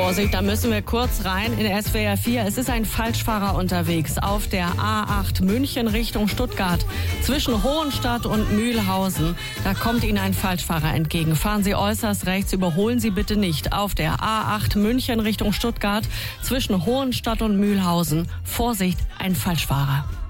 Vorsicht, da müssen wir kurz rein in SWR 4. Es ist ein Falschfahrer unterwegs auf der A8 München Richtung Stuttgart. Zwischen Hohenstadt und Mühlhausen. Da kommt Ihnen ein Falschfahrer entgegen. Fahren Sie äußerst rechts, überholen Sie bitte nicht. Auf der A8 München Richtung Stuttgart. Zwischen Hohenstadt und Mühlhausen. Vorsicht, ein Falschfahrer.